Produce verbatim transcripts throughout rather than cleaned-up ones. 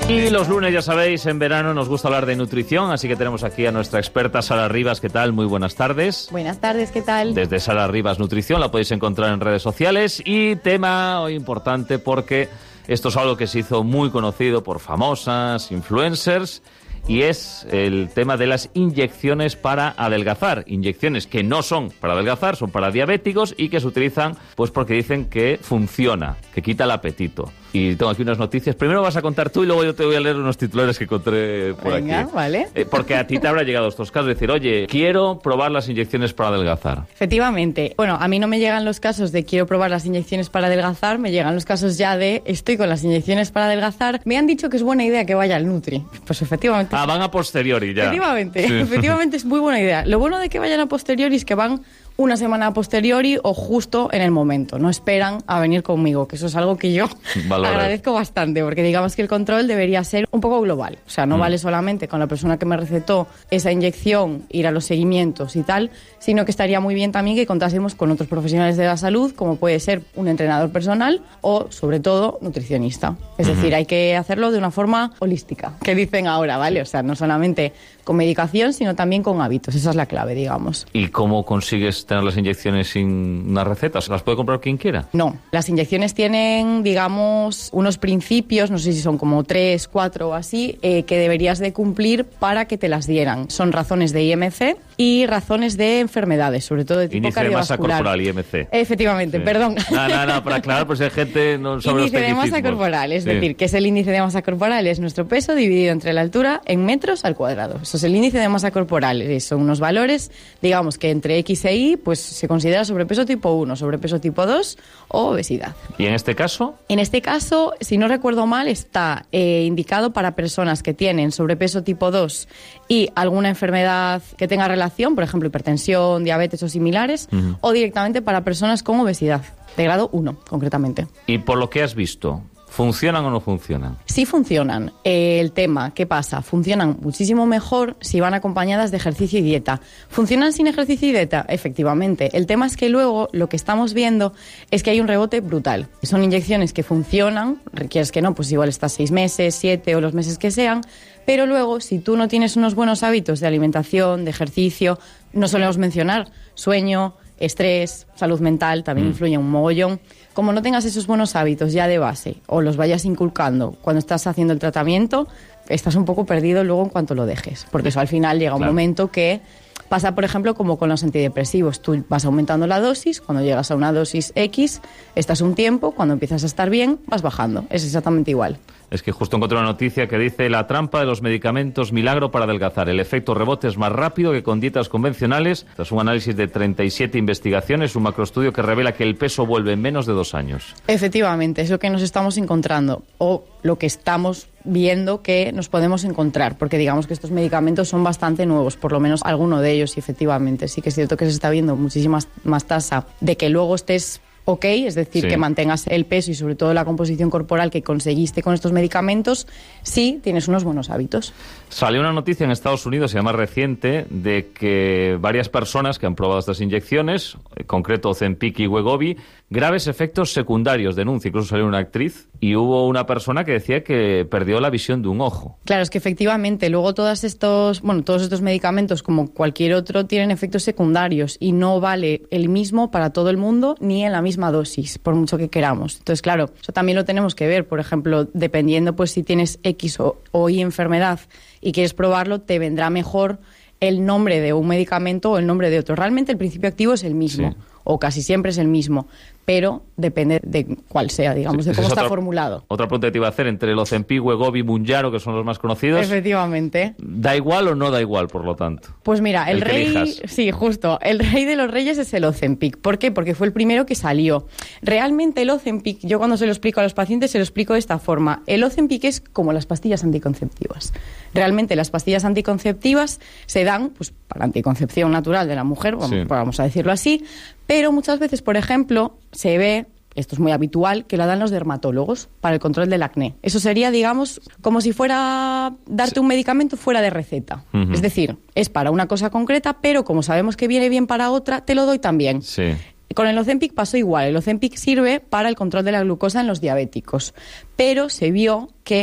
Y los lunes, ya sabéis, en verano nos gusta hablar de nutrición, así que tenemos aquí a nuestra experta Sara Rivas. ¿Qué tal? Muy buenas tardes. Buenas tardes, ¿qué tal? Desde Sara Rivas Nutrición, la podéis encontrar en redes sociales. Y tema hoy importante porque esto es algo que se hizo muy conocido por famosas, influencers, y es el tema de las inyecciones para adelgazar. Inyecciones que no son para adelgazar, son para diabéticos y que se utilizan pues porque dicen que funciona, que quita el apetito. Y tengo aquí unas noticias. Primero vas a contar tú y luego yo te voy a leer unos titulares que encontré por Venga, aquí. Vale. Eh, porque a ti te habrá llegado estos casos de decir, oye, quiero probar las inyecciones para adelgazar. Efectivamente. Bueno, a mí no me llegan los casos de quiero probar las inyecciones para adelgazar, me llegan los casos ya de estoy con las inyecciones para adelgazar. Me han dicho que es buena idea que vaya al Nutri. Pues efectivamente. Ah, van a posteriori ya. Efectivamente, Sí. efectivamente es muy buena idea. Lo bueno de que vayan a posteriori es que van una semana a posteriori o justo en el momento. No esperan a venir conmigo, que eso es algo que yo Valoras. agradezco bastante, porque digamos que el control debería ser un poco global. O sea, no Mm. vale solamente con la persona que me recetó esa inyección, ir a los seguimientos y tal, sino que estaría muy bien también que contásemos con otros profesionales de la salud, como puede ser un entrenador personal o, sobre todo, nutricionista. Es Ujú. decir, hay que hacerlo de una forma holística, que dicen ahora, ¿vale? O sea, no solamente con medicación, sino también con hábitos. Esa es la clave, digamos. ¿Y cómo consigues tener las inyecciones sin una receta? ¿Se las puede comprar quien quiera? No, las inyecciones tienen, digamos, unos principios, no sé si son como tres, cuatro o así, eh, que deberías de cumplir para que te las dieran. Son razones de I M C y razones de enfermedades, sobre todo de tipo Índice de masa cardiovascular. corporal, I M C. Efectivamente, Sí. perdón. No, no, no, para aclarar, pues si hay gente no sabe Índice los de masa tecnicismos. corporal, es Sí. decir, que es el índice de masa corporal, es nuestro peso dividido entre la altura en metros al cuadrado. Eso es el índice de masa corporal. Eh, Son unos valores, digamos que entre X e Y, pues se considera sobrepeso tipo uno, sobrepeso tipo dos o obesidad. ¿Y en este caso? En este caso, si no recuerdo mal, está eh, indicado para personas que tienen sobrepeso tipo dos y alguna enfermedad que tenga relación, por ejemplo, hipertensión, diabetes o similares, Ujú. o directamente para personas con obesidad, de grado uno, concretamente. Y por lo que has visto, ¿funcionan o no funcionan? Sí funcionan. Eh, el tema, ¿qué pasa? Funcionan muchísimo mejor si van acompañadas de ejercicio y dieta. ¿Funcionan sin ejercicio y dieta? Efectivamente. El tema es que luego lo que estamos viendo es que hay un rebote brutal. Son inyecciones que funcionan, requieres que no, pues igual estás seis meses, siete o los meses que sean, pero luego si tú no tienes unos buenos hábitos de alimentación, de ejercicio, no solemos mencionar sueño, estrés, salud mental, también Mm. influye un mogollón. Como no tengas esos buenos hábitos ya de base o los vayas inculcando cuando estás haciendo el tratamiento, estás un poco perdido luego en cuanto lo dejes. Porque eso al final llega un Claro. momento que pasa, por ejemplo, como con los antidepresivos. Tú vas aumentando la dosis, cuando llegas a una dosis X, estás un tiempo, cuando empiezas a estar bien, vas bajando. Es exactamente igual. Es que justo encontré una noticia que dice la trampa de los medicamentos milagro para adelgazar. El efecto rebote es más rápido que con dietas convencionales. Tras un análisis de treinta y siete investigaciones, un macroestudio que revela que el peso vuelve en menos de dos años. Efectivamente, es lo que nos estamos encontrando o lo que estamos viendo que nos podemos encontrar, porque digamos que estos medicamentos son bastante nuevos, por lo menos alguno de ellos, y efectivamente sí que es cierto que se está viendo muchísima más tasa de que luego estés ok, es decir, Sí. que mantengas el peso y sobre todo la composición corporal que conseguiste con estos medicamentos, si tienes unos buenos hábitos. Salió una noticia en Estados Unidos, y además reciente, de que varias personas que han probado estas inyecciones, en concreto Ozempic y Wegovy, graves efectos secundarios, denuncia, incluso salió una actriz, y hubo una persona que decía que perdió la visión de un ojo. Claro, es que efectivamente luego todos estos, bueno, todos estos medicamentos, como cualquier otro, tienen efectos secundarios y no vale el mismo para todo el mundo ni en la misma dosis, por mucho que queramos. Entonces, claro, eso también lo tenemos que ver. Por ejemplo, dependiendo pues si tienes X o, o Y enfermedad y quieres probarlo, te vendrá mejor el nombre de un medicamento o el nombre de otro. Realmente el principio activo es el mismo, Sí. o casi siempre es el mismo, pero depende de cuál sea, digamos, Sí, de esa cómo es está otra- formulado. Otra pregunta que te iba a hacer, entre el Ozempic, Wegovy y Mounjaro, que son los más conocidos, Efectivamente. ¿da igual o no da igual, por lo tanto? Pues mira, el, El que rey, elijas. sí, justo, el rey de los reyes es el Ozempic. ¿Por qué? Porque fue el primero que salió. Realmente el Ozempic, yo cuando se lo explico a los pacientes, se lo explico de esta forma. El Ozempic es como las pastillas anticonceptivas. Realmente las pastillas anticonceptivas se dan pues para anticoncepción natural de la mujer, vamos, Sí. vamos a decirlo así, pero muchas veces, por ejemplo, se ve, esto es muy habitual, que la dan los dermatólogos para el control del acné. Eso sería, digamos, como si fuera darte Sí. un medicamento fuera de receta. Ujú. Es decir, es para una cosa concreta, pero como sabemos que viene bien para otra, te lo doy también. Sí. Con el Ozempic pasó igual. El Ozempic sirve para el control de la glucosa en los diabéticos, pero se vio que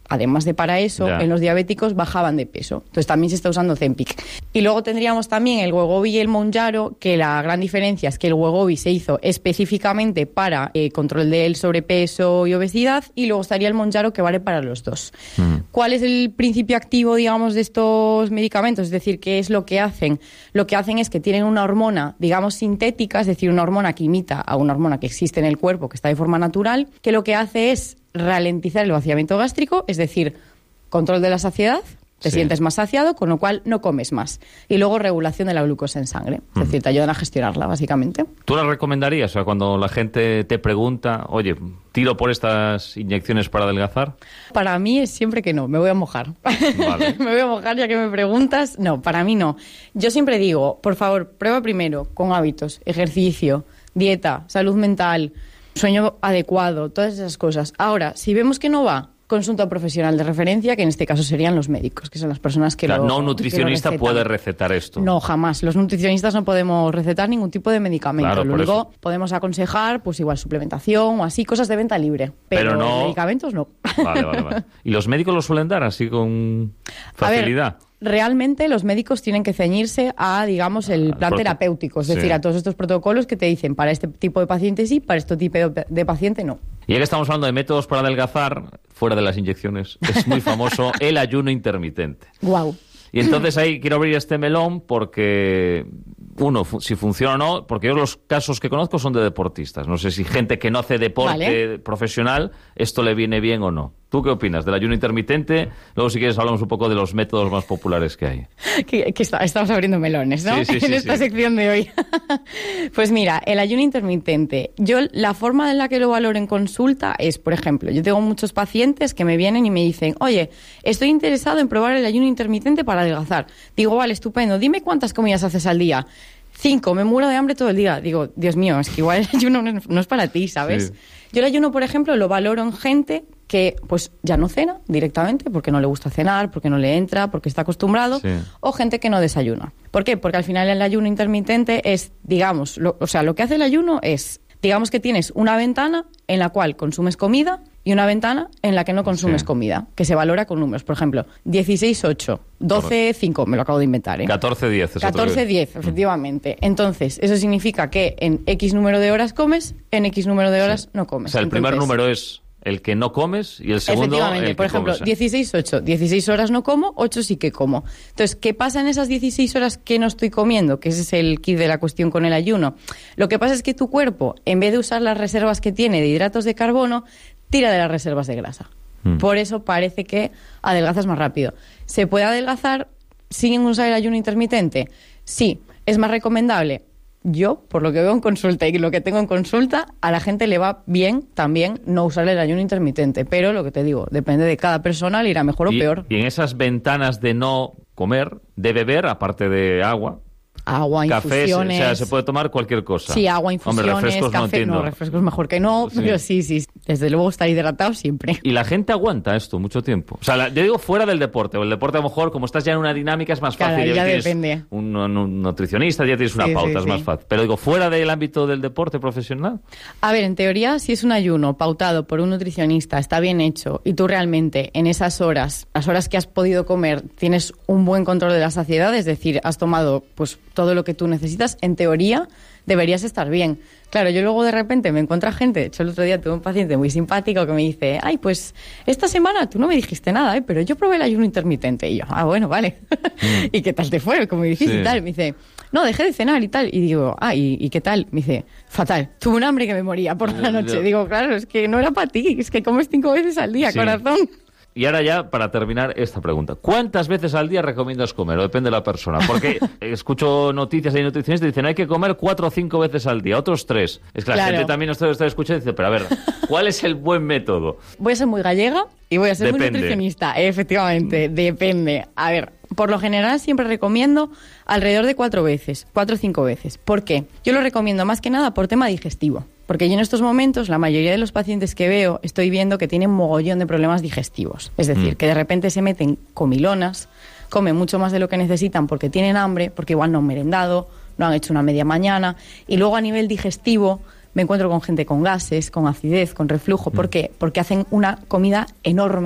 además de para eso, ya. en los diabéticos bajaban de peso. Entonces también se está usando Ozempic. Y luego tendríamos también el Wegovy y el Mounjaro, que la gran diferencia es que el Wegovy se hizo específicamente para eh, control del sobrepeso y obesidad, y luego estaría el Mounjaro, que vale para los dos. Mm. ¿Cuál es el principio activo, digamos, de estos medicamentos? Es decir, ¿qué es lo que hacen? Lo que hacen es que tienen una hormona, digamos, sintética, es decir, una hormona que imita a una hormona que existe en el cuerpo, que está de forma natural, que lo que hace es ralentizar el vaciamiento gástrico, es decir, control de la saciedad, te sí. sientes más saciado, con lo cual no comes más. Y luego regulación de la glucosa en sangre, es mm. decir, te ayudan a gestionarla, básicamente. ¿Tú la recomendarías? O sea, cuando la gente te pregunta, oye, ¿tiro por estas inyecciones para adelgazar? Para mí es siempre que no, me voy a mojar. Vale. Me voy a mojar ya que me preguntas. No, para mí no. Yo siempre digo, por favor, prueba primero con hábitos, ejercicio, dieta, salud mental, sueño adecuado, todas esas cosas. Ahora, si vemos que no va, consulta a un profesional de referencia, que en este caso serían los médicos, que son las personas que claro, lo no un nutricionista puede recetar esto. No, jamás. Los nutricionistas no podemos recetar ningún tipo de medicamento. Claro, lo único eso. podemos aconsejar, pues igual suplementación o así, cosas de venta libre. Pero, pero no... medicamentos no. Vale, vale, vale. ¿Y los médicos lo suelen dar así con facilidad? A ver, realmente los médicos tienen que ceñirse a, digamos, el plan Pro... terapéutico, es decir, sí. a todos estos protocolos que te dicen para este tipo de paciente sí, para este tipo de paciente no. Y ya que estamos hablando de métodos para adelgazar, fuera de las inyecciones, es muy famoso el ayuno intermitente. Guau. Y entonces ahí quiero abrir este melón porque, uno, fu- si funciona o no, porque yo los casos que conozco son de deportistas. No sé si gente que no hace deporte vale. profesional, esto le viene bien o no. ¿Tú qué opinas del ayuno intermitente? Luego, si quieres, hablamos un poco de los métodos más populares que hay. Que, que está, estamos abriendo melones, ¿no? Sí, sí, sí, en esta sí. sección de hoy. Pues mira, el ayuno intermitente. Yo, la forma en la que lo valoro en consulta es, por ejemplo, yo tengo muchos pacientes que me vienen y me dicen, oye, estoy interesado en probar el ayuno intermitente para adelgazar. Digo, vale, estupendo, dime cuántas comidas haces al día. Cinco, me muero de hambre todo el día. Digo, Dios mío, es que igual el ayuno no es, no es para ti, ¿sabes? Sí. Yo el ayuno, por ejemplo, lo valoro en gente que pues ya no cena directamente porque no le gusta cenar, porque no le entra, porque está acostumbrado, sí. o gente que no desayuna. ¿Por qué? Porque al final el ayuno intermitente es, digamos, lo, o sea, lo que hace el ayuno es, digamos que tienes una ventana en la cual consumes comida y una ventana en la que no consumes sí. comida, que se valora con números. Por ejemplo, dieciséis ocho, doce cinco, me lo acabo de inventar, ¿eh? catorce diez. catorce diez, efectivamente. Entonces, eso significa que en X número de horas comes, en X número de horas sí. no comes. O sea, el Entonces, primer número es el que no comes y el segundo efectivamente, el por que ejemplo, comes. dieciséis ocho, dieciséis horas no como, ocho sí que como. Entonces, ¿qué pasa en esas dieciséis horas que no estoy comiendo? Que ese es el kit de la cuestión con el ayuno. Lo que pasa es que tu cuerpo, en vez de usar las reservas que tiene de hidratos de carbono, tira de las reservas de grasa. Mm. Por eso parece que adelgazas más rápido. ¿Se puede adelgazar sin usar el ayuno intermitente? Sí. ¿Es más recomendable? Yo, por lo que veo en consulta y lo que tengo en consulta, a la gente le va bien también no usar el ayuno intermitente. Pero lo que te digo, depende de cada persona, le irá mejor y, o peor. Y en esas ventanas de no comer, de beber, aparte de agua, agua, café, infusiones. O sea, se puede tomar cualquier cosa. Sí, agua, infusiones, Hombre, refrescos café. No, entiendo. no, refrescos mejor que no, sí. pero sí, sí. Desde luego estar hidratado siempre. Y la gente aguanta esto mucho tiempo. O sea, la, yo digo fuera del deporte. O el deporte a lo mejor, como estás ya en una dinámica, es más fácil. Claro, ya, ya depende. Un, un, un nutricionista, ya tienes una sí, pauta, sí, es sí. más fácil. Pero digo, fuera del ámbito del deporte profesional. A ver, en teoría, si es un ayuno pautado por un nutricionista, está bien hecho, y tú realmente en esas horas, las horas que has podido comer, tienes un buen control de la saciedad, es decir, has tomado pues todo lo que tú necesitas, en teoría deberías estar bien. Claro, yo luego de repente me encuentro a gente, de hecho el otro día tuve un paciente muy simpático que me dice, ay, pues esta semana tú no me dijiste nada, ¿eh? Pero yo probé el ayuno intermitente. Y yo, ah, bueno, vale. Mm. ¿Y qué tal te fue? Como dijiste sí. y tal. Me dice, no, dejé de cenar y tal. Y digo, ah, ¿y, y qué tal? Me dice, fatal, tuve un hambre que me moría por la noche. Yo... Digo, claro, es que no era para ti, es que comes cinco veces al día, sí. corazón. Y ahora ya, para terminar esta pregunta, ¿cuántas veces al día recomiendas comer? O depende de la persona. Porque escucho noticias de nutricionistas que dicen hay que comer cuatro o cinco veces al día, otros tres. Es que la claro. gente también está, está escuchando y dice, pero a ver, ¿cuál es el buen método? Voy a ser muy gallega y voy a ser depende. muy nutricionista. Efectivamente, depende. A ver, por lo general siempre recomiendo alrededor de cuatro veces, cuatro o cinco veces. ¿Por qué? Yo lo recomiendo más que nada por tema digestivo. Porque yo en estos momentos, la mayoría de los pacientes que veo, estoy viendo que tienen mogollón de problemas digestivos. Es decir, mm. que de repente se meten comilonas, comen mucho más de lo que necesitan porque tienen hambre, porque igual no han merendado, no han hecho una media mañana. Y luego a nivel digestivo me encuentro con gente con gases, con acidez, con reflujo. ¿Por qué? Porque hacen una comida enorme,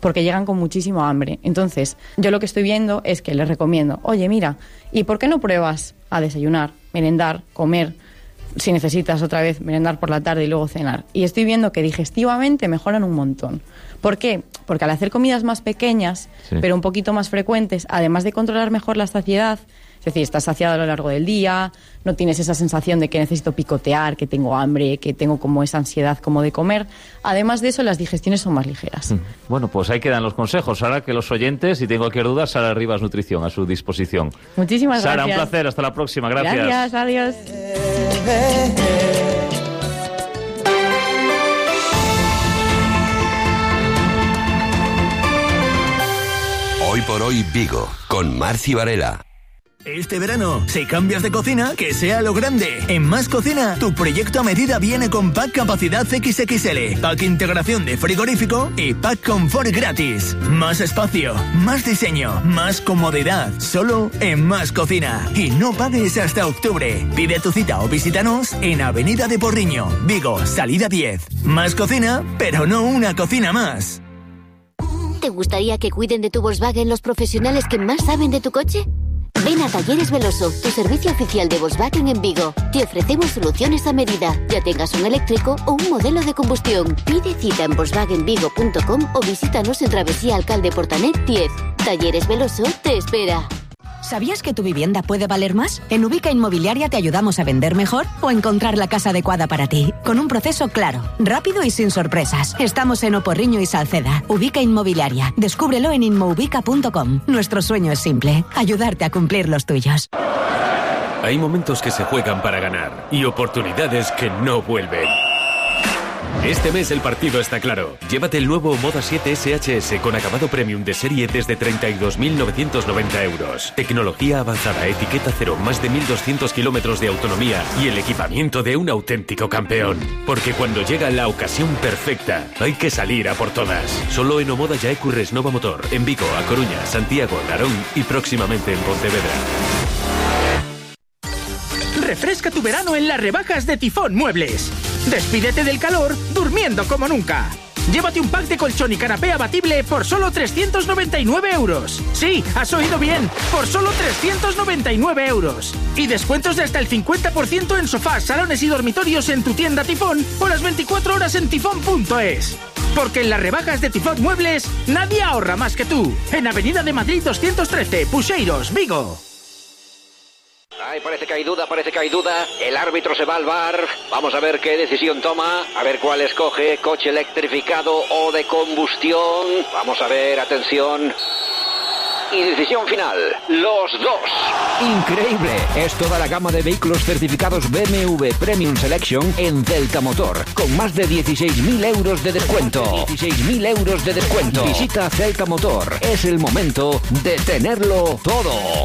porque llegan con muchísimo hambre. Entonces, yo lo que estoy viendo es que les recomiendo, oye, mira, ¿y por qué no pruebas a desayunar, merendar, comer? Si necesitas otra vez merendar por la tarde y luego cenar. Y estoy viendo que digestivamente mejoran un montón. ¿Por qué? Porque al hacer comidas más pequeñas, sí, pero un poquito más frecuentes, además de controlar mejor la saciedad, es decir, estás saciado a lo largo del día, no tienes esa sensación de que necesito picotear, que tengo hambre, que tengo como esa ansiedad como de comer. Además de eso, las digestiones son más ligeras. Bueno, pues ahí quedan los consejos. Ahora que los oyentes, si tengo cualquier duda, Sara Rivas Nutrición a su disposición. Muchísimas Sara, gracias. Sara, un placer. Hasta la próxima. Gracias. Gracias, adiós. Hoy por hoy Vigo, con Marci Varela. Este verano, si cambias de cocina, que sea lo grande. En Más Cocina, tu proyecto a medida viene con pack capacidad equis equis ele, pack integración de frigorífico y pack confort gratis. Más espacio, más diseño, más comodidad. Solo en Más Cocina. Y no pagues hasta octubre. Pide tu cita o visítanos en Avenida de Porriño, Vigo, salida diez. Más Cocina, pero no una cocina más. ¿Te gustaría que cuiden de tu Volkswagen los profesionales que más saben de tu coche? Ven a Talleres Veloso, tu servicio oficial de Volkswagen en Vigo. Te ofrecemos soluciones a medida, ya tengas un eléctrico o un modelo de combustión. Pide cita en volkswagen vigo punto com o visítanos en Travesía Alcalde Portanet diez. Talleres Veloso te espera. ¿Sabías que tu vivienda puede valer más? En Ubica Inmobiliaria te ayudamos a vender mejor o encontrar la casa adecuada para ti, con un proceso claro, rápido y sin sorpresas. Estamos en Oporriño y Salceda. Ubica Inmobiliaria. Descúbrelo en inmoubica punto com. Nuestro sueño es simple, ayudarte a cumplir los tuyos. Hay momentos que se juegan para ganar y oportunidades que no vuelven. Este mes el partido está claro. Llévate el nuevo Moda siete ese hache ese con acabado premium de serie desde treinta y dos mil novecientos noventa euros. Tecnología avanzada, etiqueta cero, más de mil doscientos kilómetros de autonomía y el equipamiento de un auténtico campeón. Porque cuando llega la ocasión perfecta, hay que salir a por todas. Solo en Omoda Yaecu Resnova Motor, en Vigo, A Coruña, Santiago, Narón y próximamente en Pontevedra. Refresca tu verano en las rebajas de Tifón Muebles. Despídete del calor durmiendo como nunca. Llévate un pack de colchón y canapé abatible por solo trescientos noventa y nueve euros. Sí, has oído bien, por solo trescientos noventa y nueve euros. Y descuentos de hasta el cincuenta por ciento en sofás, salones y dormitorios en tu tienda Tifón o las veinticuatro horas en tifón punto es. Porque en las rebajas de Tifón Muebles nadie ahorra más que tú. En Avenida de Madrid doscientos trece, Puxeiros, Vigo. Ay, parece que hay duda, parece que hay duda. El árbitro se va al V A R. Vamos a ver qué decisión toma. A ver cuál escoge. Coche electrificado o de combustión. Vamos a ver, atención. Y decisión final. Los dos. Increíble. Es toda la gama de vehículos certificados B M W Premium Selection en Celta Motor. Con más de dieciséis mil euros de descuento. dieciséis mil euros de descuento. Visita Celta Motor. Es el momento de tenerlo todo.